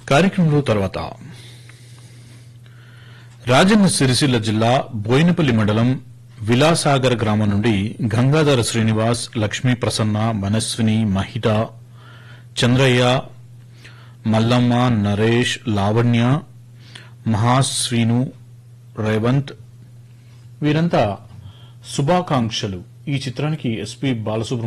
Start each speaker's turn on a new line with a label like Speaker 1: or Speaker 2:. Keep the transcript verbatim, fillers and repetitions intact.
Speaker 1: కార్యక్రమంలో తర్వాత రాజన్న సిరిసిల్ల జిల్లా బోయినపల్లి మండలం విలాసాగర్ గ్రామం నుండి గంగాధర శ్రీనివాస్, లక్ష్మీ ప్రసన్న, మనస్విని, మహిత, చంద్రయ్య, మల్లమ్మ, నరేష్, లావణ్య, మహాశ్రీను, రేవంత్ వీరంతా శుభాకాంక్షలు. ఈ చిత్రానికి ఎస్పీ బాలసుబ్రహ్మణ్యం